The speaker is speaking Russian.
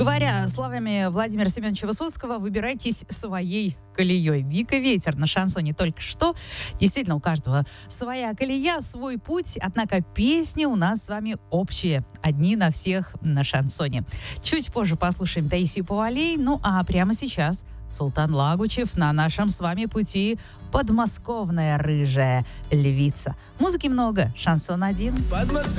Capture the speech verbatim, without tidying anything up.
Говоря словами Владимира Семеновича Высоцкого, выбирайтесь своей колеей. Вика Ветер на шансоне только что. Действительно, у каждого своя колея, свой путь. Однако песни у нас с вами общие. Одни на всех на шансоне. Чуть позже послушаем Таисию Повалий. Ну а прямо сейчас Султан Лагучев на нашем с вами пути «Подмосковная рыжая львица». Музыки много. Шансон один.